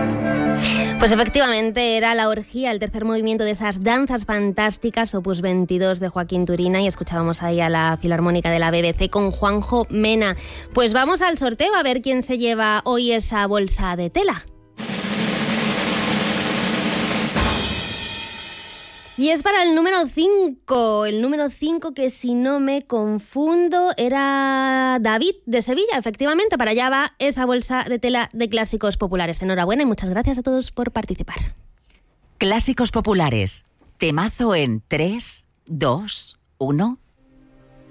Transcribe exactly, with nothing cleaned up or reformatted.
Pues efectivamente era La orgía, el tercer movimiento de esas danzas fantásticas, opus veintidós de Joaquín Turina, y escuchábamos ahí a la Filarmónica de la B B C con Juanjo Mena. Pues vamos al sorteo a ver quién se lleva hoy esa bolsa de tela. Y es para el número cinco, el número cinco que, si no me confundo, era David de Sevilla. Efectivamente, para allá va esa bolsa de tela de clásicos populares. Enhorabuena y muchas gracias a todos por participar. Clásicos populares, temazo en tres, dos, uno...